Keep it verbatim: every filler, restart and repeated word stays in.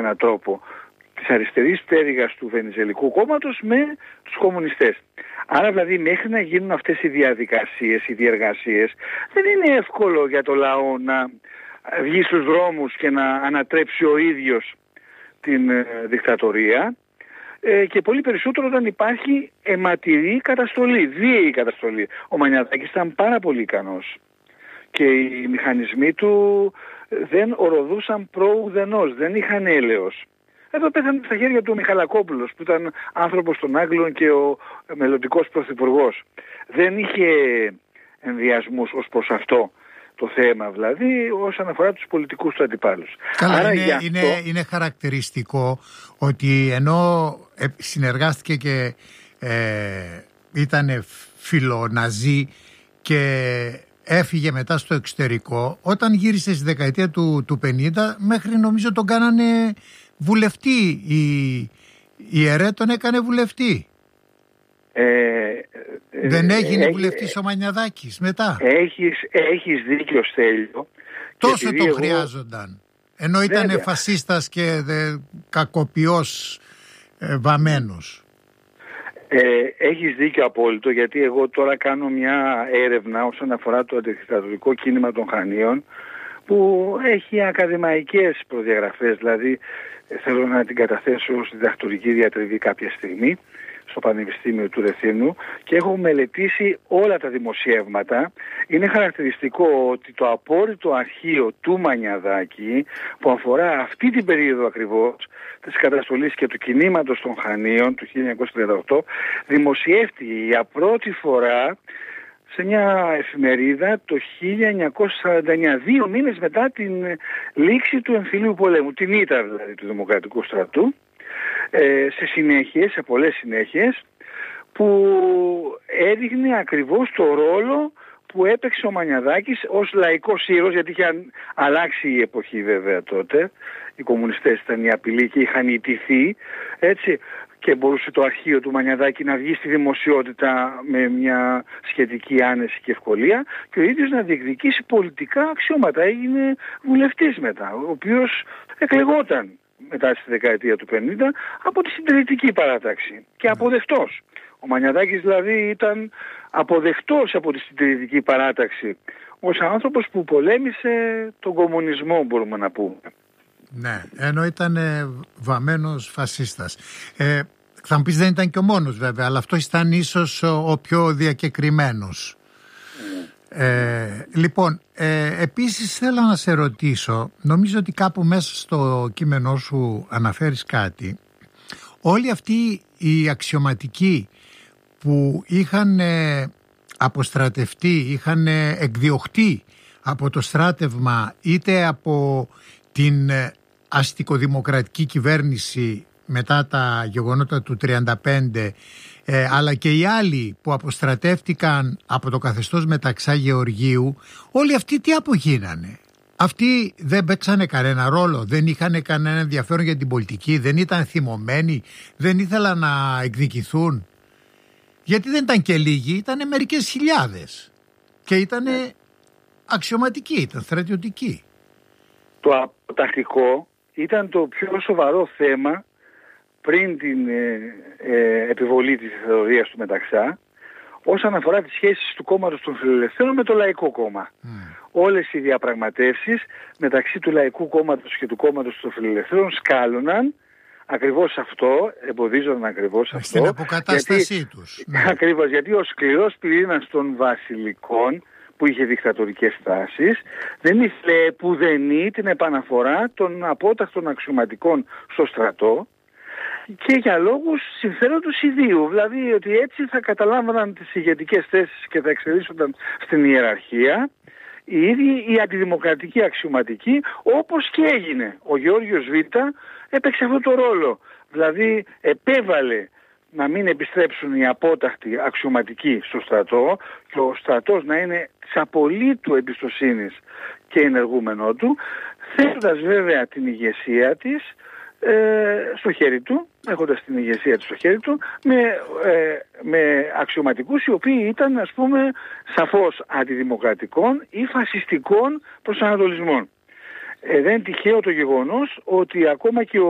έναν τρόπο της αριστερής πτέρυγας του Βενιζελικού κόμματος με τους κομμουνιστές. Άρα δηλαδή μέχρι να γίνουν αυτές οι διαδικασίες, οι διεργασίες, δεν είναι εύκολο για το λαό να βγει στους δρόμους και να ανατρέψει ο ίδιος την ε, δικτατορία, ε, και πολύ περισσότερο όταν υπάρχει αιματηρή καταστολή, βίαιη καταστολή. Ο Μανιαδάκης ήταν πάρα πολύ ικανός και οι μηχανισμοί του δεν οροδούσαν προουδενός, δεν είχαν έλεος. Εδώ πέθανε στα χέρια του ο Μιχαλακόπουλος, που ήταν άνθρωπος των Άγγλων και ο μελλοντικός πρωθυπουργός. Δεν είχε ενδιασμούς ως προς αυτό το θέμα, δηλαδή όσον αφορά τους πολιτικούς του αντιπάλους. Καλά, Άρα είναι, αυτό... είναι, είναι χαρακτηριστικό ότι ενώ συνεργάστηκε και ε, ήταν φιλοναζί και έφυγε μετά στο εξωτερικό, όταν γύρισε στη δεκαετία του, του πενήντα, μέχρι νομίζω τον κάνανε βουλευτή. Η, η ΕΡΕ τον έκανε βουλευτή. Ε, Δεν έγινε ε, βουλευτής ο Μανιαδάκης μετά. Έχεις, έχεις δίκιο, Στέλιο. Τόσο το εγώ... χρειάζονταν. Ενώ ήταν Βέβαια. φασίστας και δε, κακοποιός ε, βαμμένος. Ε, έχεις δίκιο απόλυτο, γιατί εγώ τώρα κάνω μια έρευνα όσον αφορά το αντιδικτατορικό κίνημα των Χανίων, που έχει ακαδημαϊκές προδιαγραφές, δηλαδή θέλω να την καταθέσω στη διδακτορική διατριβή κάποια στιγμή στο Πανεπιστήμιο του Ρεθύμνου και έχω μελετήσει όλα τα δημοσιεύματα. Είναι χαρακτηριστικό ότι το απόρριτο αρχείο του Μανιαδάκη, που αφορά αυτή την περίοδο ακριβώς της καταστολής και του κινήματος των Χανίων του χίλια εννιακόσια τριάντα οκτώ, δημοσιεύτηκε για πρώτη φορά σε μια εφημερίδα το χίλια εννιακόσια σαράντα εννιά, δύο μήνες μετά την λήξη του εμφυλίου πολέμου, την ήττα δηλαδή του Δημοκρατικού Στρατού, ε, σε συνέχειες, σε πολλές συνέχειες, που έδειχνε ακριβώς το ρόλο που έπαιξε ο Μανιαδάκης ως λαϊκός ήρωας, γιατί είχε αλλάξει η εποχή βέβαια τότε, οι κομμουνιστές ήταν η απειλή και είχαν ιτηθεί, έτσι, και μπορούσε το αρχείο του Μανιαδάκη να βγει στη δημοσιότητα με μια σχετική άνεση και ευκολία και ο ίδιος να διεκδικήσει πολιτικά αξιώματα. Έγινε βουλευτής μετά, ο οποίος εκλεγόταν μετά στη δεκαετία του πενήντα από τη συντηρητική παράταξη και αποδεκτός. Ο Μανιαδάκης δηλαδή ήταν αποδεκτός από τη συντηρητική παράταξη ως άνθρωπος που πολέμησε τον κομμουνισμό, μπορούμε να πούμε. Ναι, ενώ ήταν ε, βαμμένος φασίστας. Ε, θα μου πεις δεν ήταν και ο μόνος βέβαια, αλλά αυτό ήταν ίσως ο, ο πιο διακεκριμένος. Mm. Ε, λοιπόν, ε, επίσης θέλω να σε ρωτήσω, νομίζω ότι κάπου μέσα στο κείμενό σου αναφέρεις κάτι. Όλοι αυτοί οι αξιωματικοί που είχαν ε, αποστρατευτεί, είχαν ε, εκδιωχτεί από το στράτευμα είτε από την ε, αστικοδημοκρατική κυβέρνηση μετά τα γεγονότα του τριάντα πέντε, ε, αλλά και οι άλλοι που αποστρατεύτηκαν από το καθεστώς Μεταξά Γεωργίου, όλοι αυτοί τι απογίνανε? Αυτοί δεν παίξανε κανένα ρόλο, δεν είχαν κανένα ενδιαφέρον για την πολιτική, δεν ήταν θυμωμένοι, δεν ήθελαν να εκδικηθούν. Γιατί δεν ήταν και λίγοι, ήταν μερικές χιλιάδες και ήταν αξιωματικοί, ήταν στρατιωτικοί. Το αποτακτικό ήταν το πιο σοβαρό θέμα πριν την ε, ε, επιβολή της θεωρίας του Μεταξά, όσον αφορά τις σχέσεις του κόμματος των Φιλελευθέρων με το Λαϊκό Κόμμα. Mm. Όλες οι διαπραγματεύσεις μεταξύ του Λαϊκού Κόμματος και του κόμματος των Φιλελευθέρων σκάλωναν ακριβώς αυτό, εμποδίζονταν ακριβώς στην αυτό. Στην αποκατάστασή γιατί, τους. Ναι. Ακριβώς, γιατί ο σκληρός πυρήνας των Βασιλικών, που είχε δικτατορικές τάσεις, δεν ήθελε πουδενή την επαναφορά των απότακτων αξιωματικών στο στρατό και για λόγους συμφέροντος ιδίου. Δηλαδή ότι έτσι θα καταλάμβαναν τις ηγετικές θέσεις και θα εξελίσσονταν στην ιεραρχία οι ίδιοι οι αντιδημοκρατικοί αξιωματικοί, όπως και έγινε. Ο Γεώργιος Β έπαιξε αυτό το ρόλο. Δηλαδή επέβαλε να μην επιστρέψουν οι απότακτοι αξιωματικοί στο στρατό και ο στρατός να είναι της απολύτου εμπιστοσύνης και ενεργούμενό του, θέτοντας βέβαια την ηγεσία της ε, στο χέρι του, έχοντας την ηγεσία της στο χέρι του, με, ε, με αξιωματικούς οι οποίοι ήταν, ας πούμε, σαφώς αντιδημοκρατικών ή φασιστικών προσανατολισμών. Ε, δεν είναι τυχαίο το γεγονός ότι ακόμα και ο